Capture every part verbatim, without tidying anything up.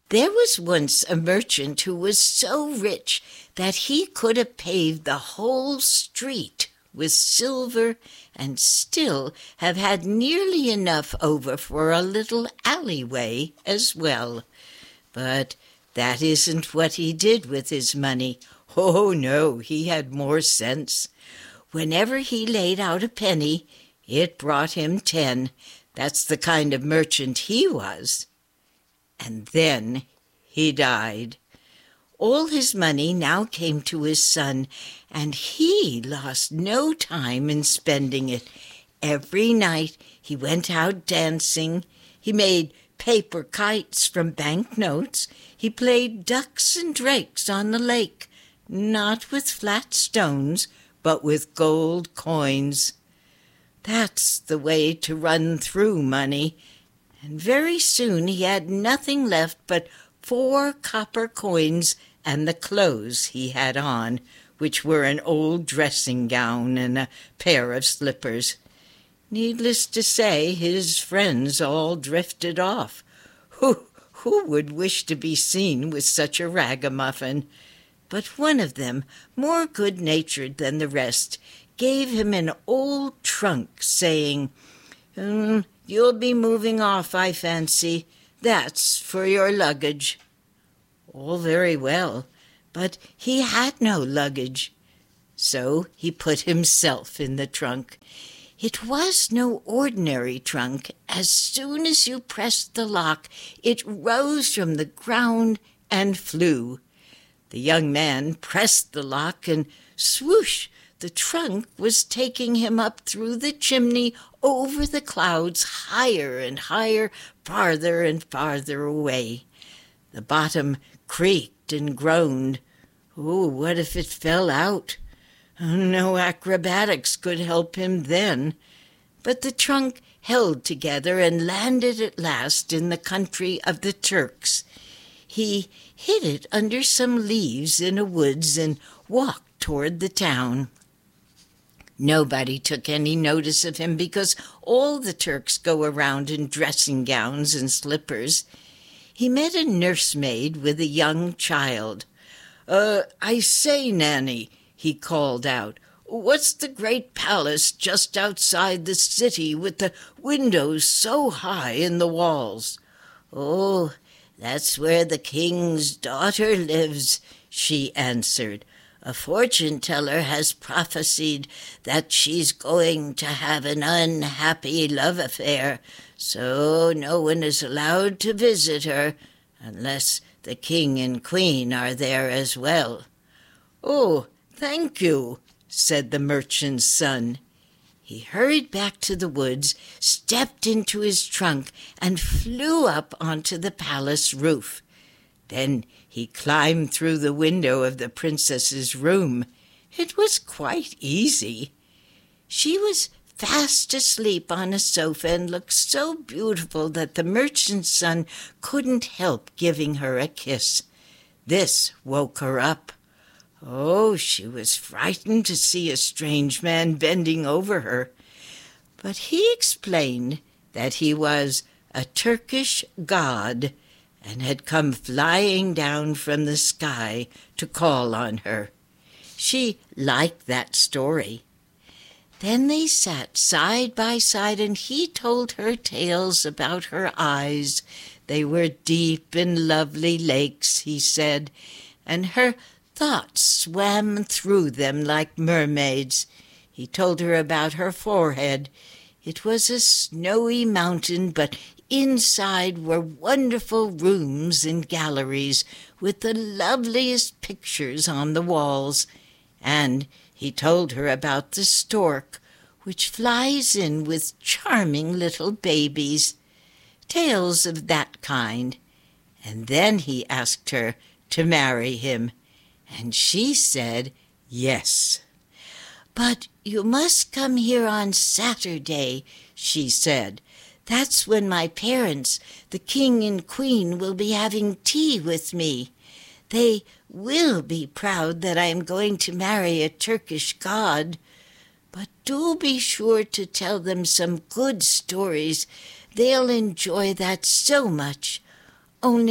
There was once a merchant who was so rich that he could have paved the whole street with silver and still have had nearly enough over for a little alleyway as well. But that isn't what he did with his money. Oh, no, he had more sense. Whenever he laid out a penny, it brought him ten. That's the kind of merchant he was. And then he died. All his money now came to his son, and he lost no time in spending it. Every night he went out dancing. He made paper kites from banknotes. He played ducks and drakes on the lake, not with flat stones, but with gold coins. That's the way to run through money. And very soon he had nothing left but four copper coins and the clothes he had on, which were an old dressing gown and a pair of slippers. Needless to say, his friends all drifted off. Who, who would wish to be seen with such a ragamuffin? But one of them, more good-natured than the rest, gave him an old trunk, saying, mm, "You'll be moving off, I fancy. That's for your luggage." All very well, but he had no luggage. So he put himself in the trunk. It was no ordinary trunk. As soon as you pressed the lock, it rose from the ground and flew. The young man pressed the lock, and swoosh, the trunk was taking him up through the chimney, over the clouds, higher and higher, farther and farther away. The bottom creaked and groaned. Oh, what if it fell out? No acrobatics could help him then. But the trunk held together and landed at last in the country of the Turks. He hid it under some leaves in a woods and walked toward the town. Nobody took any notice of him because all the Turks go around in dressing gowns and slippers. He met a nursemaid with a young child. Uh, I say, Nanny," he called out, "what's the great palace just outside the city with the windows so high in the walls?" "Oh, that's where the king's daughter lives," she answered. "A fortune-teller has prophesied that she's going to have an unhappy love affair, so no one is allowed to visit her unless the king and queen are there as well." "Oh, thank you," said the merchant's son. He hurried back to the woods, stepped into his trunk, and flew up onto the palace roof. Then he climbed through the window of the princess's room. It was quite easy. She was fast asleep on a sofa and looked so beautiful that the merchant's son couldn't help giving her a kiss. This woke her up. Oh, she was frightened to see a strange man bending over her. But he explained that he was a Turkish god and had come flying down from the sky to call on her. She liked that story. Then they sat side by side, and he told her tales about her eyes. They were deep and lovely lakes, he said, and her thoughts swam through them like mermaids. He told her about her forehead. It was a snowy mountain, but inside were wonderful rooms and galleries with the loveliest pictures on the walls. And he told her about the stork, which flies in with charming little babies. Tales of that kind. And then he asked her to marry him, and she said yes. "But you must come here on Saturday," she said. "That's when my parents, the king and queen, will be having tea with me. They will be proud that I am going to marry a Turkish god. But do be sure to tell them some good stories. They'll enjoy that so much. Only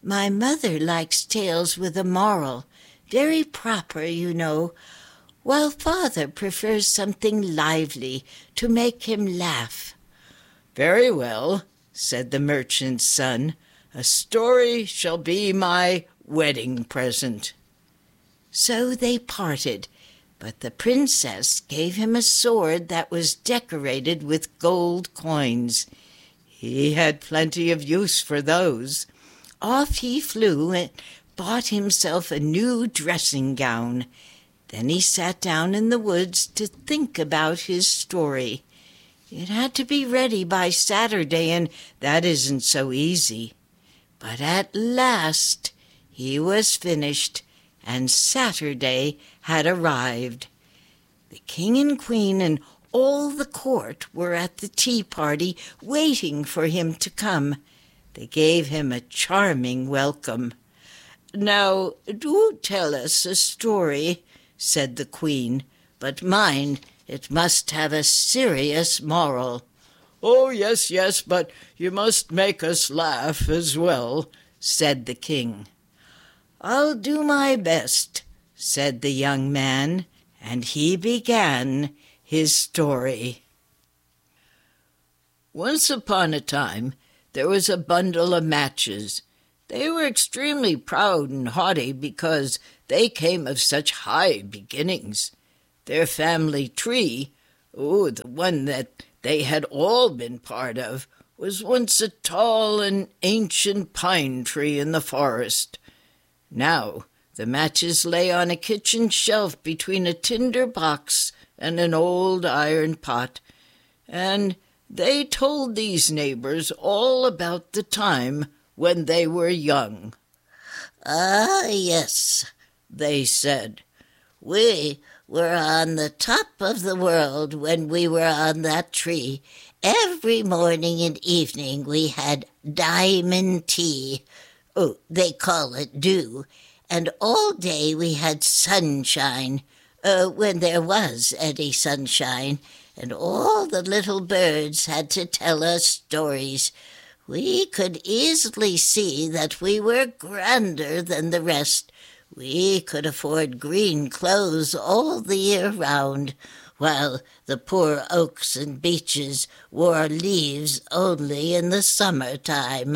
My mother likes tales with a moral, very proper, you know, while father prefers something lively to make him laugh." "Very well," said the merchant's son. "A story shall be my wedding present." So they parted, but the princess gave him a sword that was decorated with gold coins. He had plenty of use for those. Off he flew and bought himself a new dressing gown. Then he sat down in the woods to think about his story. It had to be ready by Saturday, and that isn't so easy. But at last he was finished, and Saturday had arrived. The king and queen and all the court were at the tea party waiting for him to come. They gave him a charming welcome. "Now do tell us a story," said the queen, "but mind, it must have a serious moral." "Oh, yes, yes, but you must make us laugh as well," said the king. "I'll do my best," said the young man, and he began his story. Once upon a time there was a bundle of matches. They were extremely proud and haughty because they came of such high beginnings. Their family tree, oh, the one that they had all been part of, was once a tall and ancient pine tree in the forest. Now the matches lay on a kitchen shelf between a tinder box and an old iron pot, and they told these neighbors all about the time when they were young. "Ah, yes," they said, "we were on the top of the world when we were on that tree. Every morning and evening we had diamond tea. Oh, they call it dew. And all day we had sunshine, uh, when there was any sunshine, and all the little birds had to tell us stories. We could easily see that we were grander than the rest. We could afford green clothes all the year round, while the poor oaks and beeches wore leaves only in the summer time.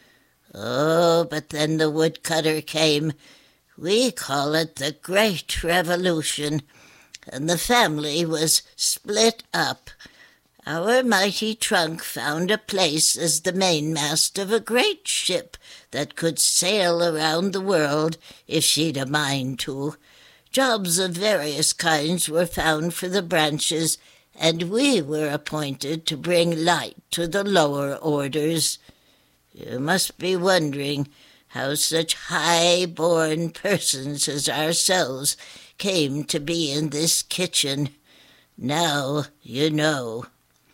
Oh, but then the woodcutter came. We call it the Great Revolution, and the family was split up. Our mighty trunk found a place as the mainmast of a great ship that could sail around the world if she'd a mind to. Jobs of various kinds were found for the branches, and we were appointed to bring light to the lower orders. You must be wondering how such high-born persons as ourselves came to be in this kitchen. Now you know."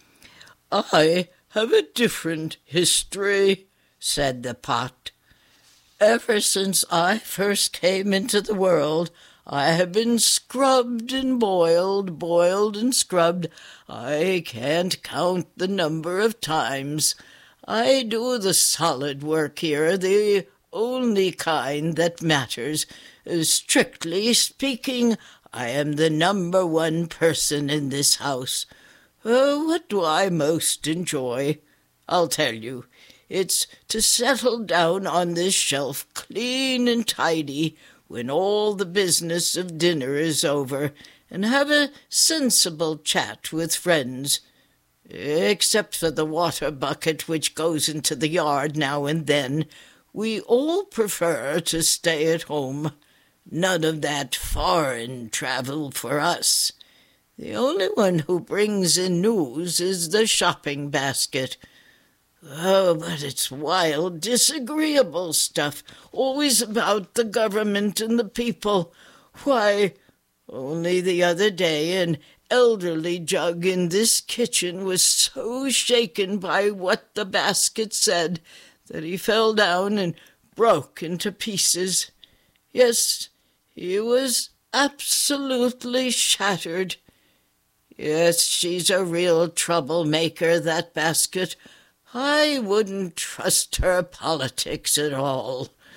"I have a different history," said the pot. "Ever since I first came into the world, I have been scrubbed and boiled, boiled and scrubbed. I can't count the number of times. I do the solid work here, the only kind that matters. Strictly speaking, I am the number one person in this house. Uh, what do I most enjoy? I'll tell you. It's to settle down on this shelf clean and tidy when all the business of dinner is over, and have a sensible chat with friends, except for the water bucket which goes into the yard now and then. We all prefer to stay at home. None of that foreign travel for us. The only one who brings in news is the shopping basket. Oh, but it's wild, disagreeable stuff, always about the government and the people. Why, only the other day an elderly jug in this kitchen was so shaken by what the basket said that he fell down and broke into pieces. Yes, he was absolutely shattered. Yes, she's a real troublemaker, that basket. I wouldn't trust her politics at all.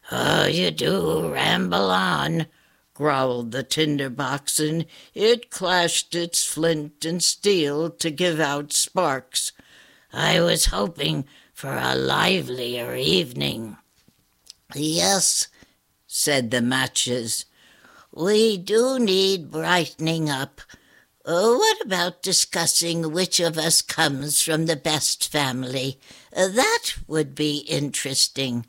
"Oh, you do ramble on," growled the tinderbox, and it clashed its flint and steel to give out sparks. "I was hoping for a livelier evening." "Yes," said the matches, "we do need brightening up. Uh, what about discussing which of us comes from the best family? Uh, that would be interesting."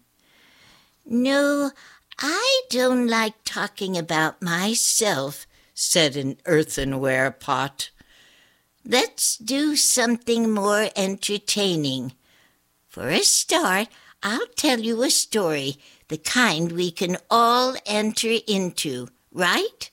"No, I don't like talking about myself," said an earthenware pot. "Let's do something more entertaining. For a start, I'll tell you a story, the kind we can all enter into, right?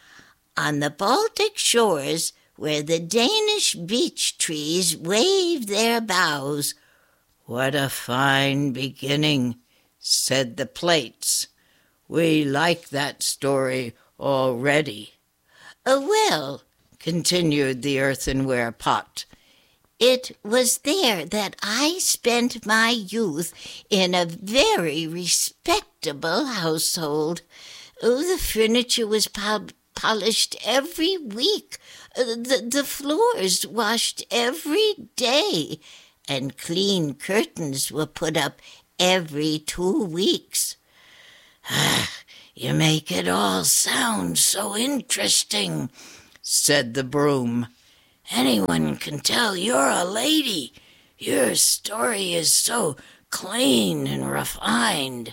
On the Baltic shores, where the Danish beech trees wave their boughs." "What a fine beginning," said the plates. "We like that story already." "Oh, well," continued the earthenware pot, "it was there that I spent my youth in a very respectable household. Oh, the furniture was pol- polished every week, uh, the, the floors washed every day, and clean curtains were put up every two weeks. "Ah, you make it all sound so interesting," said the broom. "Anyone can tell you're a lady. Your story is so clean and refined."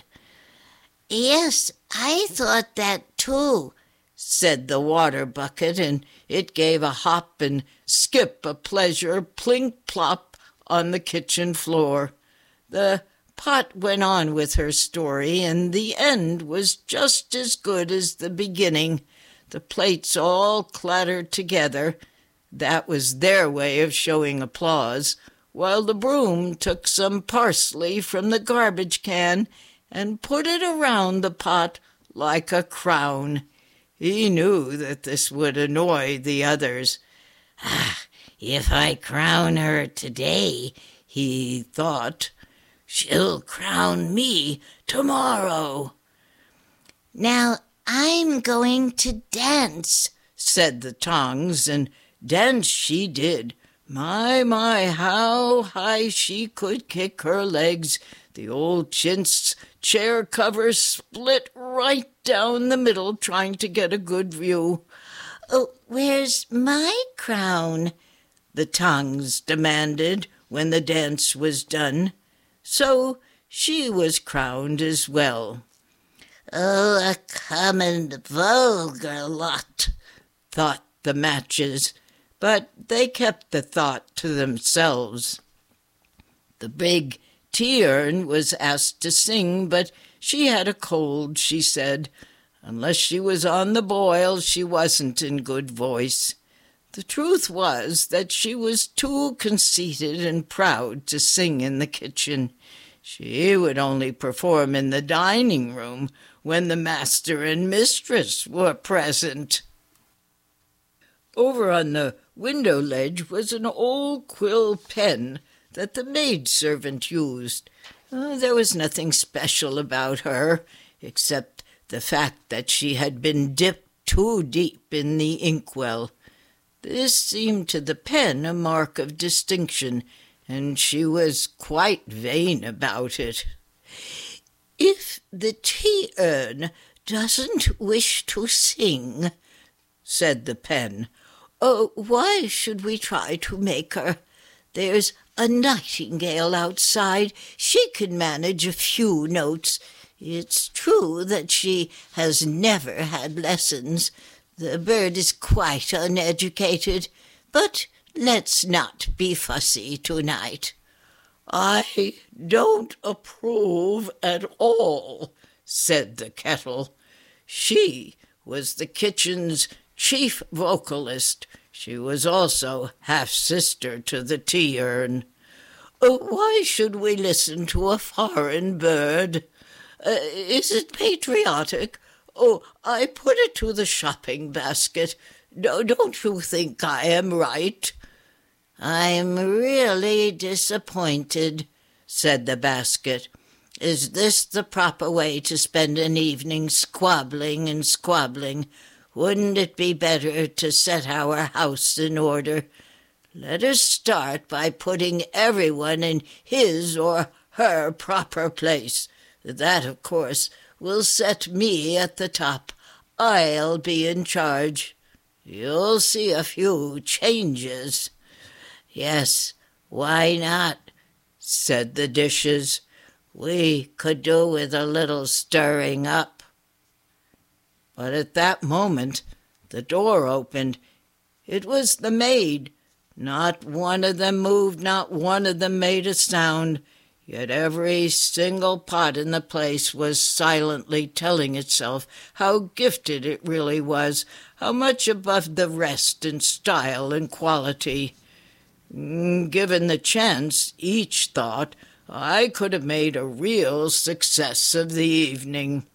"Yes, I thought that too," said the water bucket, and it gave a hop and skip of pleasure, plink-plop, on the kitchen floor. The pot went on with her story, and the end was just as good as the beginning. The plates all clattered together. That was their way of showing applause, while the broom took some parsley from the garbage can and put it around the pot like a crown. He knew that this would annoy the others. "Ah, if I crown her today," he thought, "she'll crown me tomorrow." "Now I'm going to dance," said the tongs, and dance she did. My, my, how high she could kick her legs. The old chintz chair cover split right down the middle, trying to get a good view. "Oh, where's my crown?" the tongues demanded when the dance was done. So she was crowned as well. "Oh, a common vulgar lot," thought the matches, but they kept the thought to themselves. The big tea-urn was asked to sing, but she had a cold, she said. Unless she was on the boil, she wasn't in good voice. The truth was that she was too conceited and proud to sing in the kitchen. She would only perform in the dining room when the master and mistress were present. Over on the window ledge was an old quill pen that the maidservant used. Uh, there was nothing special about her, except the fact that she had been dipped too deep in the inkwell. This seemed to the pen a mark of distinction, and she was quite vain about it. "If the tea-urn doesn't wish to sing," said the pen, "oh, why should we try to make her? There's a nightingale outside. She can manage a few notes. It's true that she has never had lessons. The bird is quite uneducated, but let's not be fussy tonight." "I don't approve at all," said the kettle. She was the kitchen's chief vocalist. She was also half-sister to the tea-urn. "Oh, why should we listen to a foreign bird? Uh, is it patriotic? Oh, I put it to the shopping basket. No, don't you think I am right?" "I'm really disappointed," said the basket. Is this the proper way to spend an evening, squabbling and squabbling? Wouldn't it be better to set our house in order? Let us start by putting everyone in his or her proper place. That, of course, will set me at the top. I'll be in charge. You'll see a few changes." "Yes, why not?" said the dishes. "We could do with a little stirring up." But at that moment the door opened. It was the maid. Not one of them moved, not one of them made a sound, yet every single pot in the place was silently telling itself how gifted it really was, how much above the rest in style and quality. Given the chance, each thought, I could have made a real success of the evening.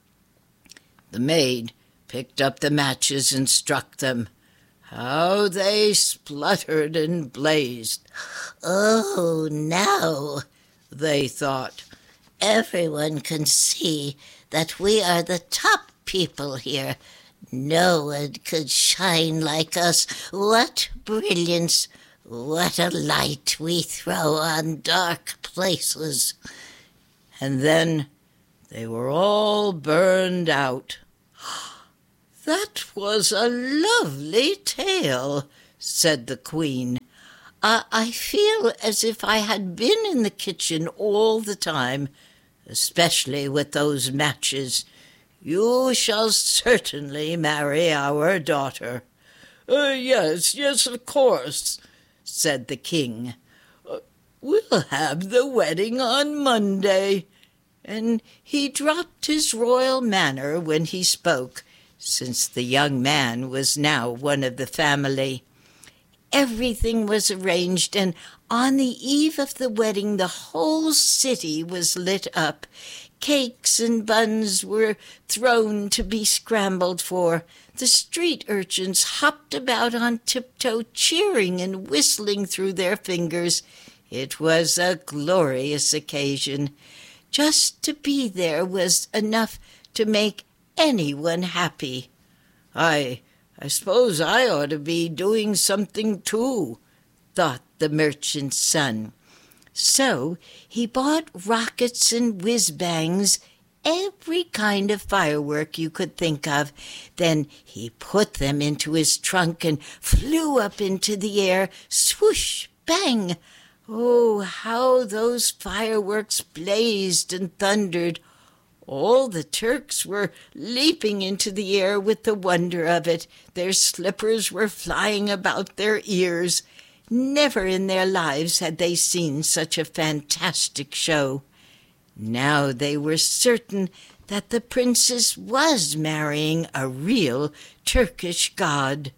The maid picked up the matches and struck them. How they spluttered and blazed. "Oh, now," they thought, "everyone can see that we are the top people here. No one could shine like us. What brilliance! What a light we throw on dark places." And then they were all burned out. "That was a lovely tale," said the Queen. I, I feel as if I had been in the kitchen all the time, especially with those matches. You shall certainly marry our daughter." Uh, yes, yes, of course," said the King. Uh, "we'll have the wedding on Monday." And he dropped his royal manner when he spoke, since the young man was now one of the family. Everything was arranged, and on the eve of the wedding the whole city was lit up. Cakes and buns were thrown to be scrambled for. The street urchins hopped about on tiptoe, cheering and whistling through their fingers. It was a glorious occasion. Just to be there was enough to make anyone happy. I, I suppose I ought to be doing something too, thought the merchant's son. So he bought rockets and whiz-bangs, every kind of firework you could think of. Then he put them into his trunk and flew up into the air, swoosh, bang. Oh, how those fireworks blazed and thundered! All the Turks were leaping into the air with the wonder of it. Their slippers were flying about their ears. Never in their lives had they seen such a fantastic show. Now they were certain that the princess was marrying a real Turkish god.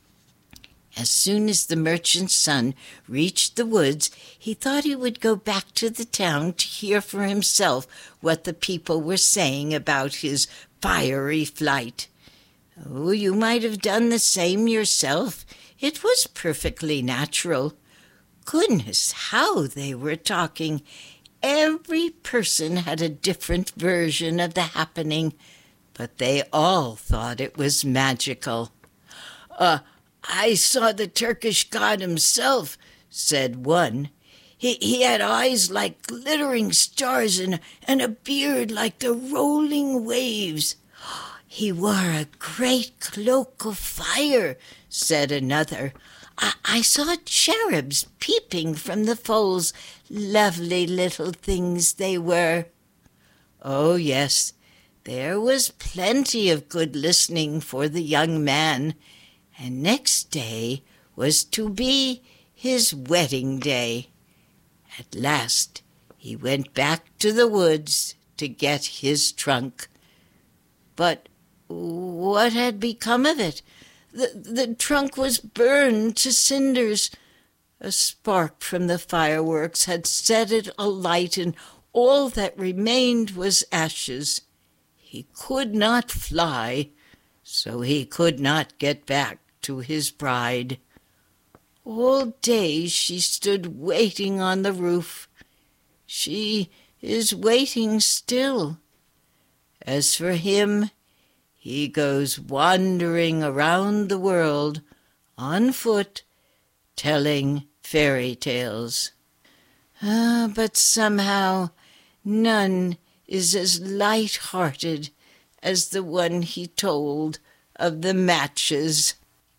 As soon as the merchant's son reached the woods, he thought he would go back to the town to hear for himself what the people were saying about his fiery flight. Oh, you might have done the same yourself. It was perfectly natural. Goodness, how they were talking! Every person had a different version of the happening, but they all thought it was magical. Uh, I saw the Turkish god himself, said one. He, he had eyes like glittering stars and, and a beard like the rolling waves. He wore a great cloak of fire, said another. I, I saw cherubs peeping from the folds. Lovely little things they were. Oh, yes, there was plenty of good listening for the young man, and next day was to be his wedding day. At last he went back to the woods to get his trunk. But what had become of it? The, the trunk was burned to cinders. A spark from the fireworks had set it alight, and all that remained was ashes. He could not fly, so he could not get back to his bride. All day she stood waiting on the roof. She is waiting still. As for him, he goes wandering around the world on foot, telling fairy tales. Ah, but somehow none is as light-hearted as the one he told of the matches.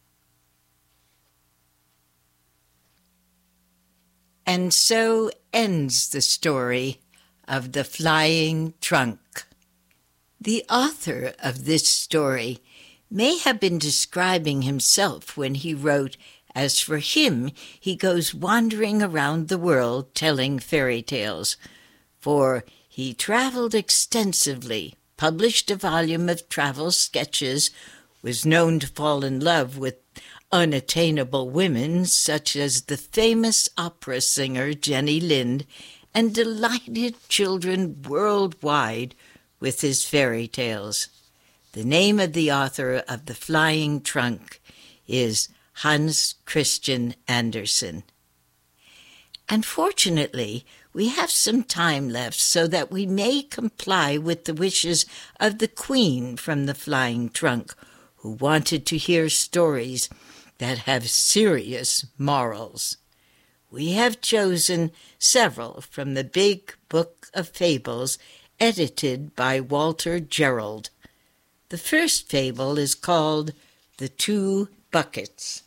And so ends the story of the Flying Trunk. The author of this story may have been describing himself when he wrote, "As for him, he goes wandering around the world telling fairy tales," for he traveled extensively, published a volume of travel sketches, was known to fall in love with unattainable women such as the famous opera singer Jenny Lind, and delighted children worldwide with his fairy tales. The name of the author of The Flying Trunk is Hans Christian Andersen. Unfortunately, we have some time left so that we may comply with the wishes of the Queen from the Flying Trunk, who wanted to hear stories that have serious morals. We have chosen several from the Big Book of Fables, edited by Walter Gerald. The first fable is called The Two Buckets.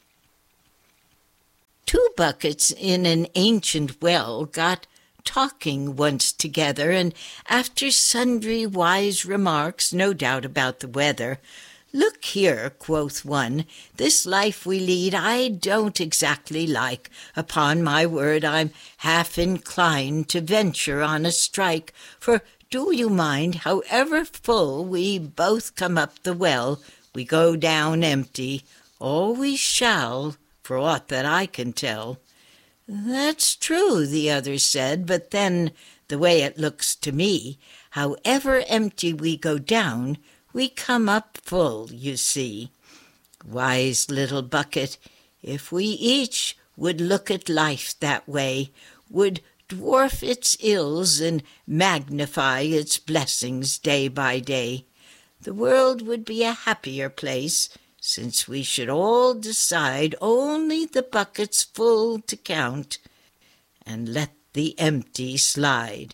Two buckets in an ancient well got talking once together, and after sundry wise remarks, no doubt about the weather, "Look here," quoth one, "this life we lead I don't exactly like. Upon my word, I'm half inclined to venture on a strike, for do you mind, however full we both come up the well, we go down empty. Always shall, for aught that I can tell." "That's true," the other said, "but then, the way it looks to me, however empty we go down, we come up full, you see. Wise little bucket, if we each would look at life that way, would dwarf its ills and magnify its blessings day by day, the world would be a happier place, since we should all decide only the buckets full to count, and let the empty slide.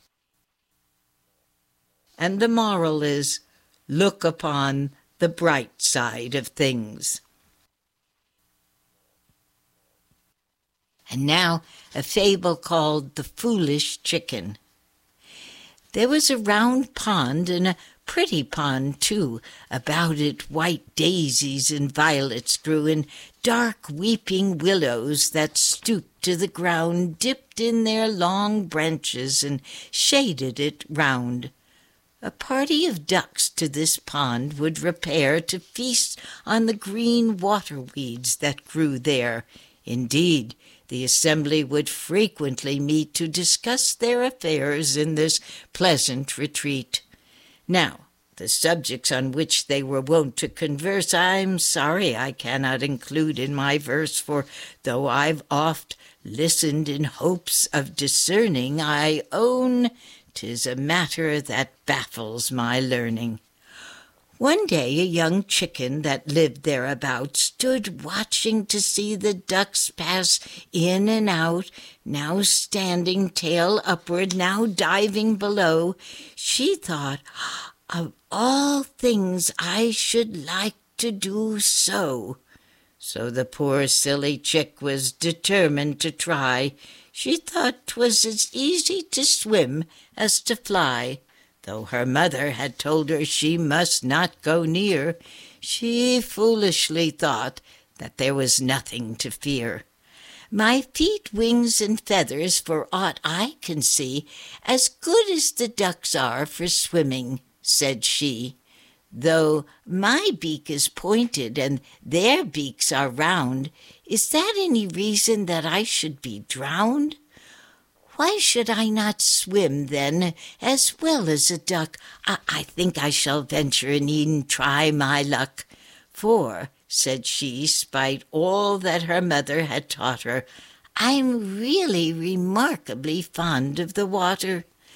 And the moral is, look upon the bright side of things. And now a fable called The Foolish Chicken. There was a round pond, and a pretty pond too. About it white daisies and violets grew, and dark weeping willows that stooped to the ground dipped in their long branches and shaded it round. A party of ducks to this pond would repair to feast on the green water-weeds that grew there. Indeed, the assembly would frequently meet to discuss their affairs in this pleasant retreat. Now, the subjects on which they were wont to converse, I'm sorry I cannot include in my verse, for though I've oft listened in hopes of discerning, I own 'tis a matter that baffles my learning. One day a young chicken that lived thereabout stood watching to see the ducks pass in and out, now standing tail upward, now diving below. She thought, of all things I should like to do so. So the poor silly chick was determined to try. She thought 'twas as easy to swim as to fly. Though her mother had told her she must not go near, she foolishly thought that there was nothing to fear. "My feet, wings, and feathers, for aught I can see, as good as the ducks are for swimming," said she. "Though my beak is pointed and their beaks are round, is that any reason that I should be drowned? Why should I not swim, then, as well as a duck? I, I think I shall venture and e'en try my luck. For," said she, spite all that her mother had taught her, "I'm really remarkably fond of the water.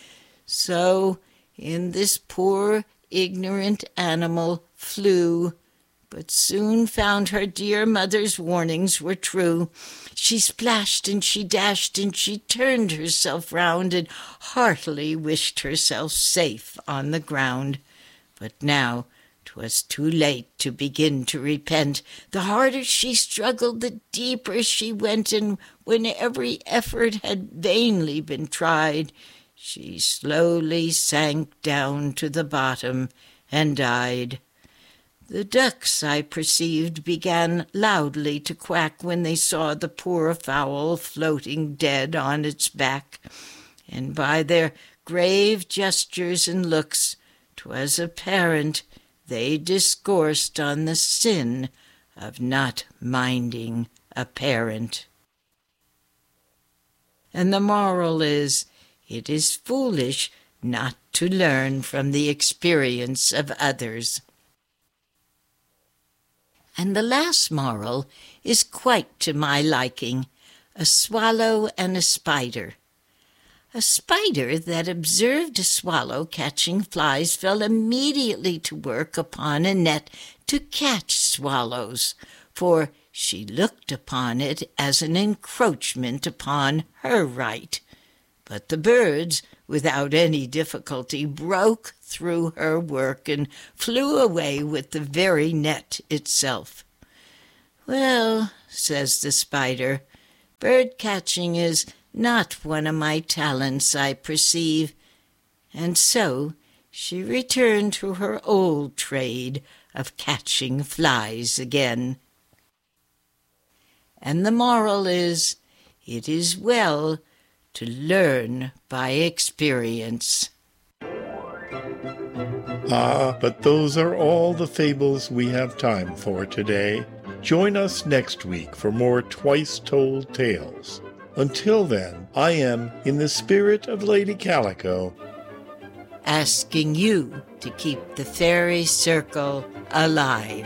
So in this poor ignorant animal flew, but soon found her dear mother's warnings were true. She splashed and she dashed and she turned herself round and heartily wished herself safe on the ground. But now 'twas too late to begin to repent. The harder she struggled, the deeper she went, and when every effort had vainly been tried, she slowly sank down to the bottom and died. The ducks, I perceived, began loudly to quack when they saw the poor fowl floating dead on its back, and by their grave gestures and looks 'twas apparent they discoursed on the sin of not minding a parent. And the moral is, it is foolish not to learn from the experience of others. And the last moral is quite to my liking, a swallow and a spider. A spider that observed a swallow catching flies fell immediately to work upon a net to catch swallows, for she looked upon it as an encroachment upon her right. But the birds, without any difficulty, broke through her work and flew away with the very net itself. "Well," says the spider, "bird-catching is not one of my talents, I perceive." And so she returned to her old trade of catching flies again. And the moral is, it is well to learn by experience. Ah, but those are all the fables we have time for today. Join us next week for more twice-told tales. Until then, I am, in the spirit of Lady Calico, asking you to keep the fairy circle alive.